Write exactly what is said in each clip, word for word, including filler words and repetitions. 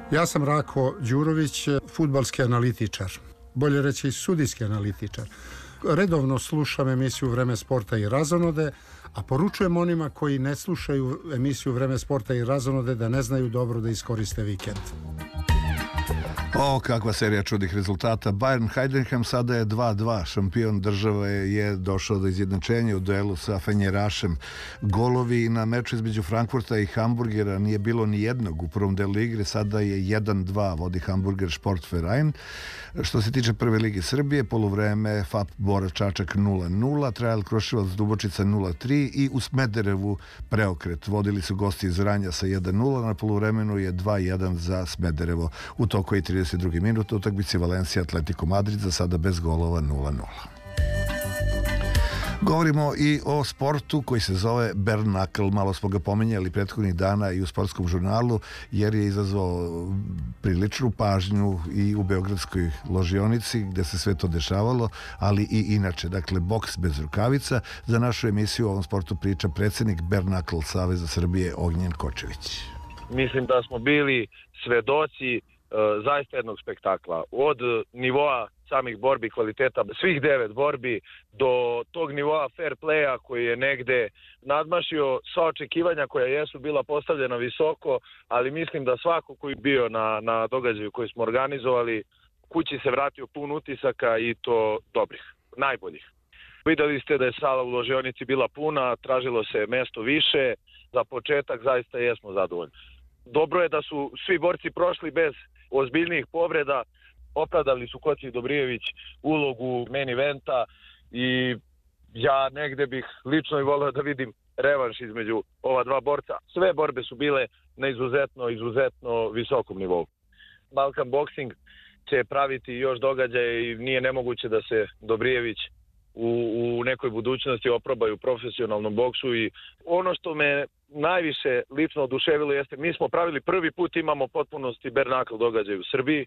Ja sam Rako Đurović, fudbalski analitičar, bolje reći i sudijski analitičar. Redovno slušam emisiju Vreme sporta i razonode, a poručujem onima koji ne slušaju emisiju Vreme sporta i razonode da ne znaju dobro da iskoriste vikend. O, kakva serija čudnih rezultata. Bayern Heidenheim sada je dva dva. Šampion države je došao do izjednačenja u duelu sa Fenjerašem. Golovi na meču između Frankfurta i Hamburgera nije bilo ni jednog u prvom delu igre. Sada je jedan dva, vodi Hamburger Sportverein. Što se tiče prve lige Srbije, poluvreme F A P Bora Čačak nula nula, Trajal Kruševac Dubočica nula tri i u Smederevu preokret. Vodili su gosti iz Vranja sa jedan nula, na poluvremenu je dva jedan za Smederevo. U toku je trideset drugi minut, utakmici Valencija Atletico Madrid, za sada bez golova nula nula. Govorimo i o sportu koji se zove bare knuckle. Malo smo ga pominjali prethodnih dana i u sportskom žurnalu, jer je izazvao priličnu pažnju i u beogradskoj ložionici gde se sve to dešavalo, ali i inače. Dakle, boks bez rukavica. Za našu emisiju o ovom sportu priča predsjednik Bare Knuckle Saveza Srbije Ognjen Kočević. Mislim da smo bili svedoci e, zaista jednog spektakla. Od nivoa samih borbi, kvaliteta svih devet borbi, do tog nivoa fair playa koji je negde nadmašio sva očekivanja koja jesu bila postavljena visoko, ali mislim da svako koji bio na, na događaju koji smo organizovali, kući se vratio pun utisaka i to dobrih, najboljih. Videli ste da je sala u ložionici bila puna, tražilo se mesto više, za početak zaista jesmo zadovoljni. Dobro je da su svi borci prošli bez ozbiljnijih povreda, opravdali su Koci Dobrijević ulogu main eventa i ja negde bih lično i voleo da vidim revanš između ova dva borca. Sve borbe su bile na izuzetno, izuzetno visokom nivou. Balkan Boxing će praviti još događaje i nije nemoguće da se Dobrijević u, u nekoj budućnosti oprobaju u profesionalnom boksu i ono što me najviše lično oduševilo jeste, mi smo pravili prvi put, imamo potpunosti bare knuckle događaj u Srbiji.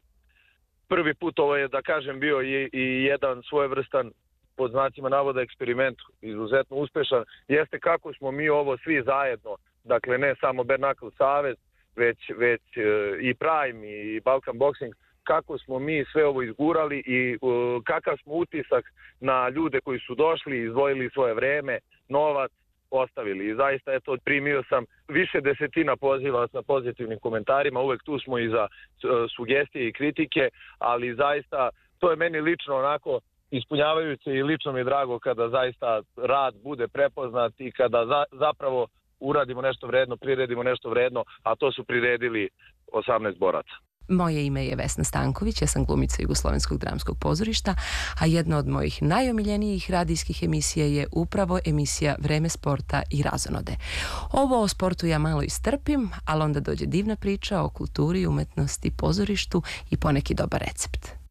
Prvi put ovo je, da kažem, bio i, i jedan svojevrstan, pod znacima navoda, eksperiment, izuzetno uspešan, jeste kako smo mi ovo svi zajedno, dakle ne samo Bare Knuckle Savez, već, već e, i Prime i Balkan Boxing, kako smo mi sve ovo izgurali i uh, kakav smo utisak na ljude koji su došli, izdvojili svoje vreme, novac, ostavili. I zaista, eto, primio sam više desetina poziva sa pozitivnim komentarima, uvek tu smo i za uh, sugestije i kritike, ali zaista to je meni lično onako ispunjavajuće i lično mi je drago kada zaista rad bude prepoznat i kada za, zapravo uradimo nešto vredno, priredimo nešto vredno, a to su priredili osamnaest boraca. Moje ime je Vesna Stanković, ja sam glumica Jugoslovenskog dramskog pozorišta, a jedna od mojih najomiljenijih radijskih emisija je upravo emisija Vreme sporta i razonode. Ovo o sportu ja malo istrpim, ali onda dođe divna priča o kulturi, umetnosti, pozorištu i poneki dobar recept.